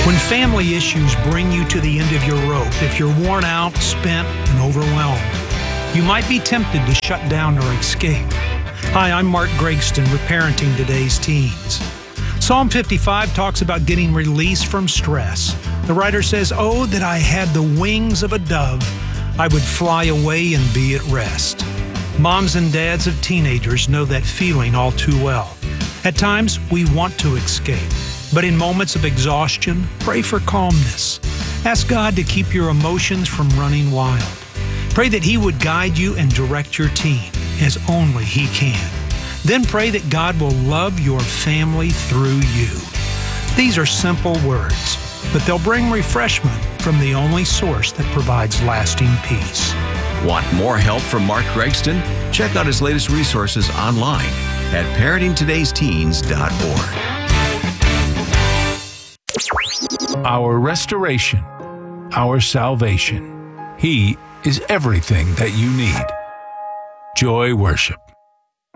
When family issues bring you to the end of your rope, if you're worn out, spent, and overwhelmed, you might be tempted to shut down or escape. Hi, I'm Mark Gregston, reparenting today's teens. Psalm 55 talks about getting release from stress. The writer says, "Oh, that I had the wings of a dove, I would fly away and be at rest." Moms and dads of teenagers know that feeling all too well. At times, we want to escape. But in moments of exhaustion, pray for calmness. Ask God to keep your emotions from running wild. Pray that He would guide you and direct your teen, as only He can. Then pray that God will love your family through you. These are simple words, but they'll bring refreshment from the only source that provides lasting peace. Want more help from Mark Gregston? Check out his latest resources online at parentingtodaysteens.org. Our restoration, our salvation. He is everything that you need. Joy Worship.